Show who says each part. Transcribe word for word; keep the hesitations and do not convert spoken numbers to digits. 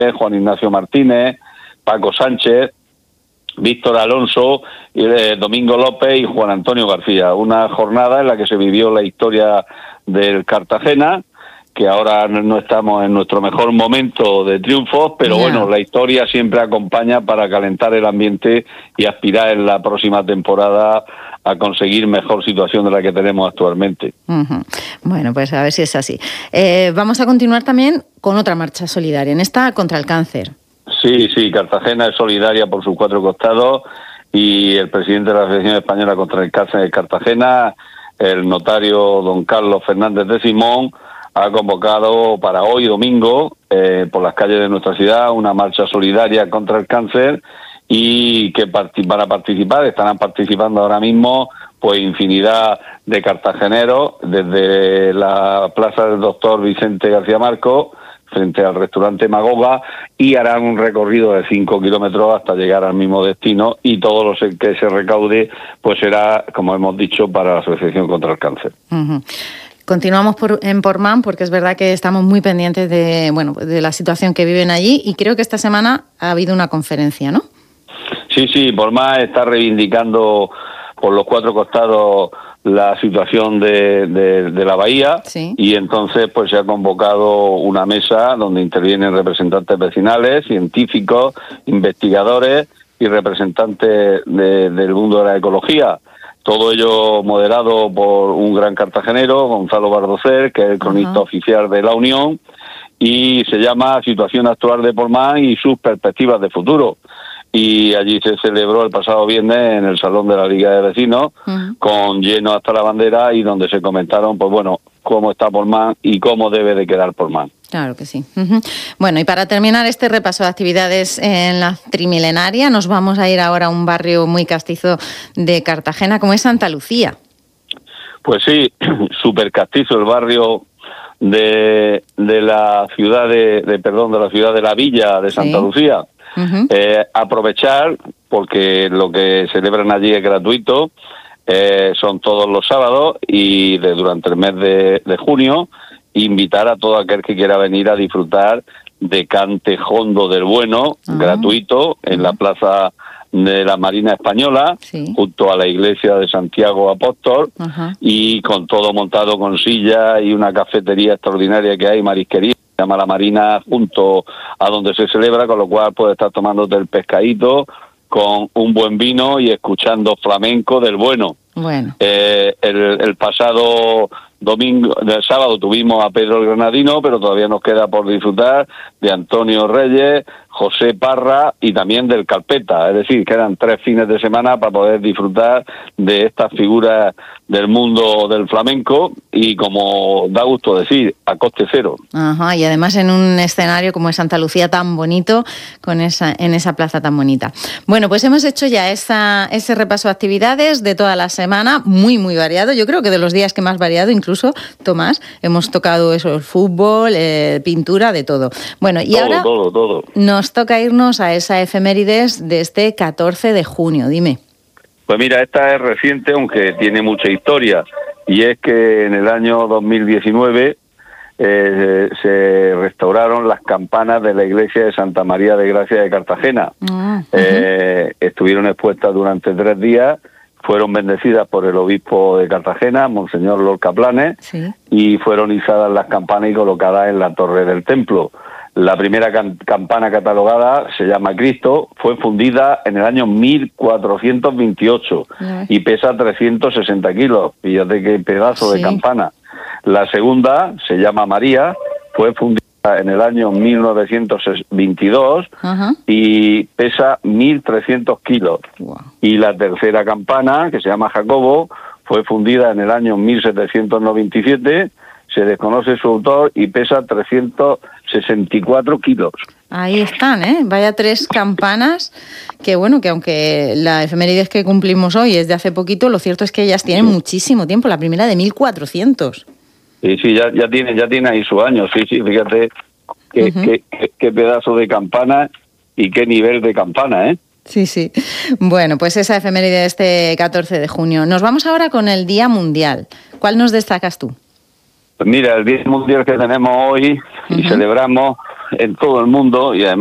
Speaker 1: Juan Ignacio Martínez, Paco Sánchez, Víctor Alonso, eh, Domingo López y Juan Antonio García. Una jornada en la que se vivió la historia del Cartagena, que ahora no estamos en nuestro mejor momento de triunfos, pero yeah. bueno, la historia siempre acompaña para calentar el ambiente y aspirar en la próxima temporada a conseguir mejor situación de la que tenemos actualmente.
Speaker 2: Uh-huh. Bueno, pues a ver si es así. Eh, vamos a continuar también con otra marcha solidaria, en esta contra el cáncer.
Speaker 1: Sí, sí, Cartagena es solidaria por sus cuatro costados y el presidente de la Asociación Española contra el Cáncer de Cartagena, el notario don Carlos Fernández de Simón, ha convocado para hoy domingo eh, por las calles de nuestra ciudad una marcha solidaria contra el cáncer y que part- van a participar, estarán participando ahora mismo pues infinidad de cartageneros desde la plaza del doctor Vicente García Marcos frente al restaurante Magoga y harán un recorrido de cinco kilómetros hasta llegar al mismo destino y todo lo que se recaude pues será, como hemos dicho, para la Asociación contra el Cáncer.
Speaker 2: Uh-huh. Continuamos por, en Portmán porque es verdad que estamos muy pendientes de, bueno, de la situación que viven allí y creo que esta semana ha habido una conferencia, ¿no?
Speaker 1: Sí, sí, Portmán está reivindicando por los cuatro costados la situación de, de, de la bahía
Speaker 2: sí.
Speaker 1: y entonces pues se ha convocado una mesa donde intervienen representantes vecinales, científicos, investigadores y representantes de, del mundo de la ecología. Todo ello moderado por un gran cartagenero, Gonzalo Bardocer, que es el cronista uh-huh. oficial de la Unión, y se llama Situación actual de Portmán y sus perspectivas de futuro. Y allí se celebró el pasado viernes en el Salón de la Liga de Vecinos, uh-huh. con lleno hasta la bandera y donde se comentaron, pues bueno, cómo está Portmán y cómo debe de quedar Portmán.
Speaker 2: Claro que sí. Uh-huh. Bueno, y para terminar este repaso de actividades en la Trimilenaria, nos vamos a ir ahora a un barrio muy castizo de Cartagena, como es Santa Lucía.
Speaker 1: Pues sí, súper castizo el barrio de, de la ciudad de, de, perdón, de la ciudad de la Villa de Santa sí. Lucía. Uh-huh. Eh, aprovechar, porque lo que celebran allí es gratuito, eh, son todos los sábados y de, durante el mes de, de junio, invitar a todo aquel que quiera venir a disfrutar de cante jondo del bueno, uh-huh. gratuito, en uh-huh. la plaza de la Marina Española, sí. junto a la iglesia de Santiago Apóstol, uh-huh. y con todo montado con sillas y una cafetería extraordinaria que hay, marisquería, se llama La Marina, junto a donde se celebra, con lo cual puedes estar tomándote el pescadito con un buen vino y escuchando flamenco del bueno.
Speaker 2: Bueno.
Speaker 1: Eh, el, el pasado domingo, del sábado tuvimos a Pedro el Granadino, pero todavía nos queda por disfrutar de Antonio Reyes, José Parra y también del Carpeta. Es decir, quedan tres fines de semana para poder disfrutar de estas figuras del mundo del flamenco y, como da gusto decir, a coste cero.
Speaker 2: Ajá, y además en un escenario como es Santa Lucía tan bonito, con esa, en esa plaza tan bonita. Bueno, pues hemos hecho ya esa, ese repaso de actividades de toda la semana, muy, muy variado. Yo creo que de los días que más variado, incluso, Tomás, hemos tocado eso, el fútbol, eh, pintura, de todo. Bueno, y
Speaker 1: todo,
Speaker 2: ahora
Speaker 1: todo, todo.
Speaker 2: nos toca irnos a esa efemérides de este catorce de junio. Dime.
Speaker 1: Pues mira, esta es reciente, aunque tiene mucha historia, y es que en el año dos mil diecinueve eh, se restauraron las campanas de la iglesia de Santa María de Gracia de Cartagena. Uh-huh. Eh, estuvieron expuestas durante tres días, fueron bendecidas por el obispo de Cartagena, Monseñor Lorca Planes, sí. y fueron izadas las campanas y colocadas en la torre del templo. La primera can- campana catalogada se llama Cristo, fue fundida en el año mil cuatrocientos veintiocho no. y pesa trescientos sesenta kilos. Fíjate qué pedazo sí. de campana. La segunda se llama María, fue fundida en el año mil novecientos veintidós uh-huh. y pesa mil trescientos kilos. Wow. Y la tercera campana, que se llama Jacobo, fue fundida en el año mil setecientos noventa y siete, se desconoce su autor y pesa trescientos sesenta y cuatro kilos.
Speaker 2: Ahí están, ¿eh? Vaya tres campanas que, bueno, que aunque la efemérides que cumplimos hoy es de hace poquito, lo cierto es que ellas tienen sí. muchísimo tiempo. La primera de mil cuatrocientos.
Speaker 1: Sí, sí, ya, ya tiene ya tiene ahí sus años. Sí, sí, fíjate qué, uh-huh. qué, qué, qué pedazo de campana y qué nivel de campana, ¿eh?
Speaker 2: Sí, sí. Bueno, pues esa efeméride de este catorce de junio. Nos vamos ahora con el Día Mundial. ¿Cuál nos destacas tú?
Speaker 1: Pues mira, el Día Mundial que tenemos hoy y
Speaker 2: Uh-huh.
Speaker 1: celebramos en todo el mundo, y además